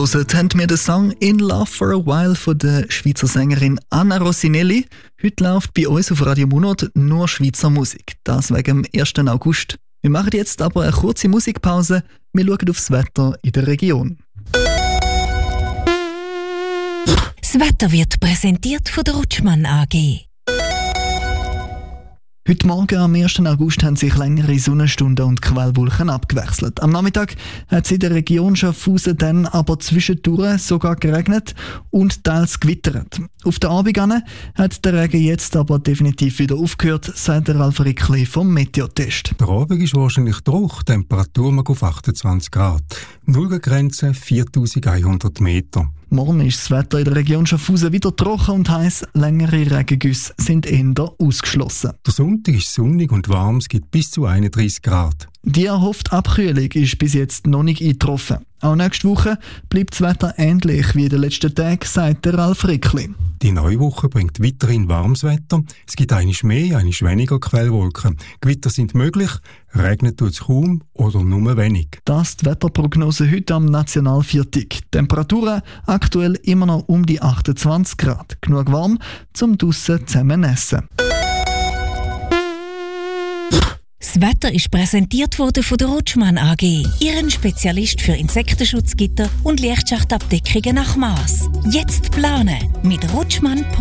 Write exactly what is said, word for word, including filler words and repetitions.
gehört, haben wir den Song «In Love for a While» von der Schweizer Sängerin Anna Rossinelli. Heute läuft bei uns auf Radio Munot nur Schweizer Musik. Das wegen dem ersten August. Wir machen jetzt aber eine kurze Musikpause. Wir schauen aufs Wetter in der Region. Das Wetter wird präsentiert von der Rutschmann A G. Heute Morgen, am ersten August, haben sich längere Sonnenstunden und Quellwolken abgewechselt. Am Nachmittag hat es in der Region Schaffhausen dann aber zwischendurch sogar geregnet und teils gewittert. Auf den Abend hin hat der Regen jetzt aber definitiv wieder aufgehört, sagt der Ralf Rickli vom Meteotest. Der Abend ist wahrscheinlich trocken, Temperatur mag auf achtundzwanzig Grad. Nullgrenze viertausendeinhundert Meter. Morgen ist das Wetter in der Region Schaffhausen wieder trocken und heiß. Längere Regengüsse sind eher ausgeschlossen. Der Sonntag ist sonnig und warm, es gibt bis zu einunddreißig Grad. Die erhoffte Abkühlung ist bis jetzt noch nicht eingetroffen. Auch nächste Woche bleibt das Wetter ähnlich wie in den letzten Tagen, sagt der Ralf Rickli. Die neue Woche bringt weiterhin warmes Wetter. Es gibt einiges mehr, einiges weniger Quellwolken. Gewitter sind möglich, regnet tut es kaum oder nur wenig. Das ist die Wetterprognose heute am Nationalviertag. Temperaturen aktuell immer noch um die achtundzwanzig Grad. Genug warm zum draussen zusammen essen. Das Wetter ist präsentiert worden von der Rutschmann A G, Ihren Spezialist für Insektenschutzgitter und Lichtschachtabdeckungen nach Maß. Jetzt planen mit Rutschmann.